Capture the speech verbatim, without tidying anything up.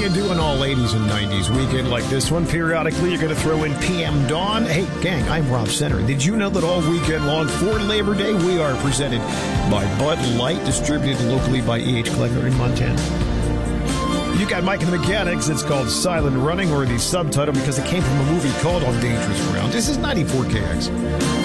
you do an all eighties and nineties weekend like this one? Periodically, you're going to throw in P M Dawn. Hey, gang, I'm Rob Center. Did you know that all weekend long for Labor Day, we are presented by Bud Light, distributed locally by E H. Kleckner in Montana? You got Mike and the Mechanics. It's called Silent Running, or the subtitle because it came from a movie called On Dangerous Ground. This is ninety-four K X.